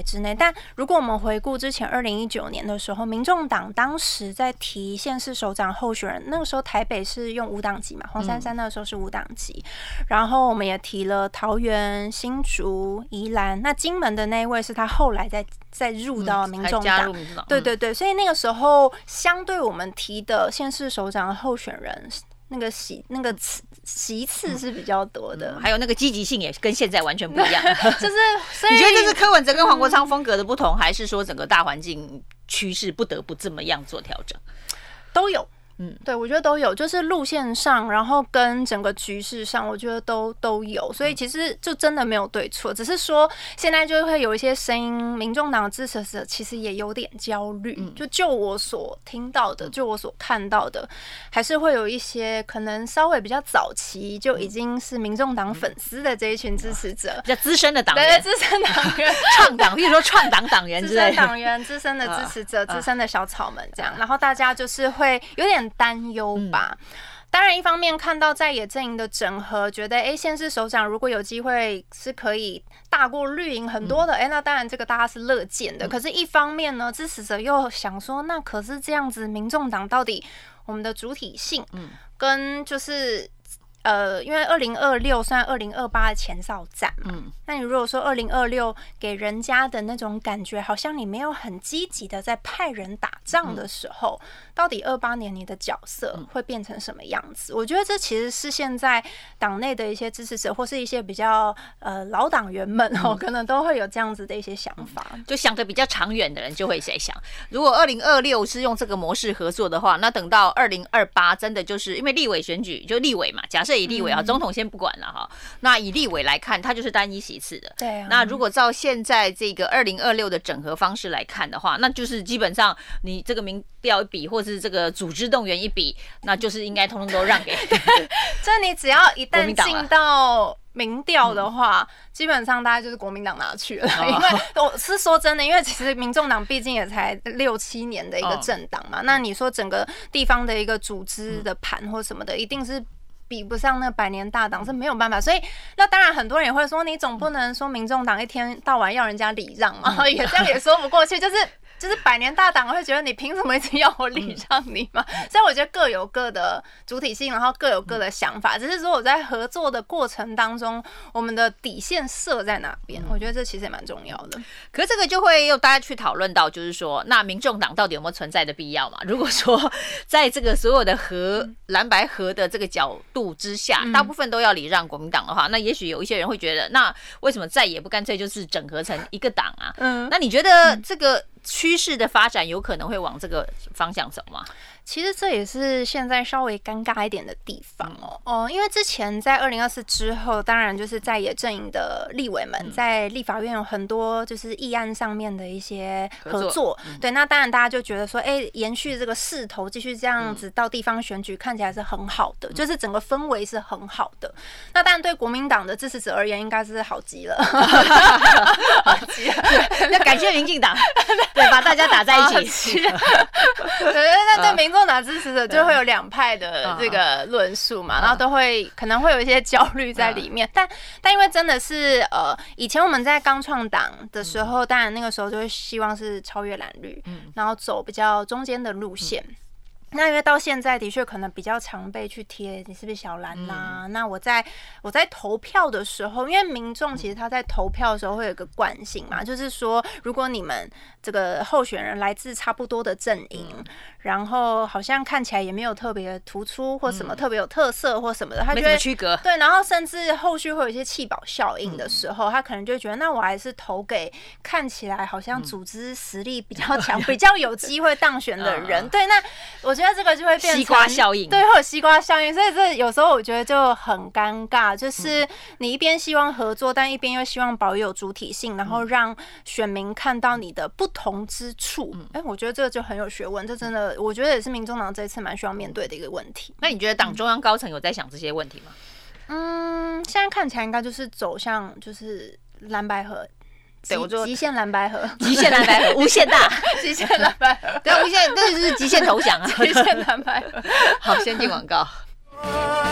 之内。但如果我们回顾之前2019年的时候，民众党当时在提县市首长候选人，那个时候台北是用无党籍嘛，黄珊珊那个时候是无党籍，然后我们也提了桃园、新竹、宜兰，那金门的那一位是他后来再入到民众党，对对对，所以那个时候相对我们提的县市首长候选人。那个席次是比较多的， 还有那个积极性也跟现在完全不一样。 就是所以你觉得这是柯文哲跟黄国昌风格的不同，还是说整个大环境趋势不得不这么样做调整？ 都有。对，我觉得都有，就是路线上，然后跟整个局势上，我觉得都有，所以其实就真的没有对错，只是说现在就会有一些声音，民众党支持者其实也有点焦虑，就我所听到的，就我所看到的，还是会有一些可能稍微比较早期就已经是民众党粉丝的这一群支持者， 比较资深的党员， 对，资深党员， 创党，比如说创党党员之类的， 资深党员、资深的支持者、资深的小草们这样，然后大家就是会有点担忧吧。当然，一方面看到在野阵营的整合，觉得县市首长如果有机会是可以大过绿营很多的，那当然这个大家是乐见的。可是，一方面呢，支持者又想说，那可是这样子，民众党到底我们的主体性，跟就是因为2026算2028的前哨战嘛，那你如果说2026给人家的那种感觉，好像你没有很积极的在派人打仗的时候，到底28年你的角色会变成什么样子？我觉得这其实是现在党内的一些支持者或是一些比较老党员们可能都会有这样子的一些想法， 就想得比较长远的人就会在想，如果2026是用这个模式合作的话，那等到2028真的就是因为立委选举就立委嘛，假设以立委总统先不管了哈，那以立委来看，它就是单一席次的。 对啊。 那如果照现在这个2026的整合方式来看的话，那就是基本上你这个民调一比，或是这个组织动员一比，那就是应该通通都让给。 这你只要一旦进到民调的话，基本上大概就是国民党拿去了。因为我是说真的，因为其实民众党毕竟也才6-7年的一个政党嘛，那你说整个地方的一个组织的盘或什么的，一定是比不上那100年大党，是没有办法。所以那当然很多人也会说，你总不能说民众党一天到晚要人家礼让嘛，也这样也说不过去。就是100年大党会觉得你凭什么一直要我礼让你嘛？所以我觉得各有各的主体性，然后各有各的想法。只是说我在合作的过程当中，我们的底线设在哪边？我觉得这其实也蛮重要的。 可是这个就会又大家去讨论到，就是说，那民众党到底有没有存在的必要嘛？如果说在这个所有的蓝白合的这个角度之下，大部分都要礼让国民党的话，那也许有一些人会觉得，那为什么再也不干脆就是整合成一个党啊？那你觉得这个趋势的发展有可能会往这个方向走吗？ 其实这也是现在稍微尴尬一点的地方因为之前在2024之后，当然就是在野阵营的立委们在立法院有很多就是议案上面的一些合作，对，那当然大家就觉得说，延续这个势头，继续这样子到地方选举，看起来是很好的，就是整个氛围是很好的。那当然对国民党的支持者而言，应该是好极了，好极了， 要感谢民进党，对，把大家打在一起。 对，那对民众党支持者就会有2派的这个论述嘛，然后都会可能会有一些焦虑在里面。但因为真的是以前我们在刚创党的时候，当然那个时候就会希望是超越蓝绿，然后走比较中间的路线。那因为到现在的确可能比较常被去贴你是不是小蓝啦、那我在投票的时候，因为民众其实他在投票的时候会有一个惯性嘛，就是说如果你们这个候选人来自差不多的阵营，然后好像看起来也没有特别突出或什么特别有特色或什么的，他就会没什么区隔， 对，然后甚至后续会有一些弃保效应的时候，他可能就觉得那我还是投给看起来好像组织实力比较强、比较有机会当选的人。对，那我觉得这个就会变成西瓜效应， 对，会有西瓜效应，所以这有时候我觉得就很尴尬，就是你一边希望合作，但一边又希望保有主体性，然后让选民看到你的不同之处。我觉得这个就很有学问，这真的我觉得也是民众党这一次蛮需要面对的一个问题。 那你觉得党中央高层有在想这些问题吗？ 现在看起来应该就是走向就是蓝白合。 对，我说极限蓝白合， 极限蓝白合，无限大， 极限蓝白合， 对，无限，这就是极限投降啊， 极限蓝白合。 好，先进广告。